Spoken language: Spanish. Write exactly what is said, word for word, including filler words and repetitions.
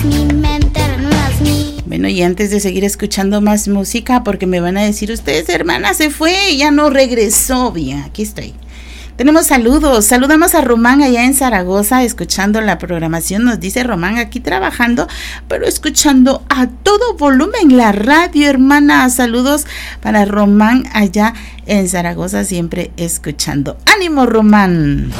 mi mente, renuevas mi... Bueno, y antes de seguir escuchando más música, porque me van a decir ustedes, hermana, se fue, ya no regresó. Bien, aquí estoy. Tenemos saludos, saludamos a Román allá en Zaragoza, escuchando la programación. Nos dice Román, aquí trabajando, pero escuchando a todo volumen la radio, hermana. Saludos para Román allá en Zaragoza, siempre escuchando. ¡Ánimo, Román!